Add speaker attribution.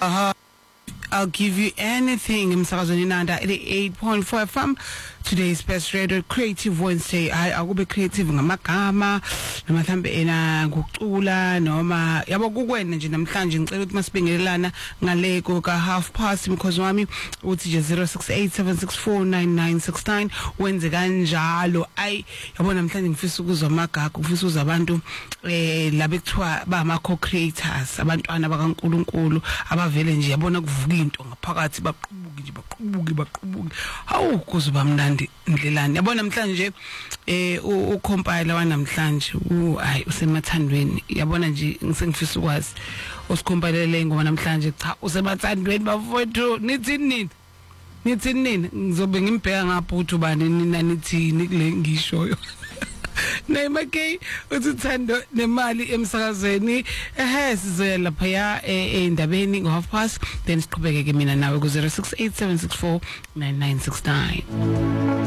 Speaker 1: I'll give you anything. Emsakazweni Nanda 88.4 FM. Today's best radio Creative Wednesday. Akube creative ngamagama noma mhlambe ena ngokucula noma yabo kukwena nje namhlanje ngicela ukuthi masibingelelana ngaleko ka 1:30 because wami uthi nje 0687649969 wenze kanjalo. Yabona namhlanje ngifisa ukuzwa amagaga, ngifisa ukuzwa abantu labe kuthiwa ba ama co-creators, abantwana bakaNkuluNkulu abavele nje yabona kuvuka into ngaphakathi baqhubuki hawu kuzoba mnandi ndlelani. Yabona namhlanje ucompile wanamhlanje usemathandweni. Yabona nje ngisengifisa ukwazi usicompilele ngoba namhlanje cha usemathandweni bafowethu nithi nini ngizobe ngimbheka ngaphuthi bani nina nithini kule ngishoyo. Nayimake uthando nemali emsakazweni sizoya lapha endabeni ngo 1:30 then siqhubeke ke mina nawe ku 0687649969.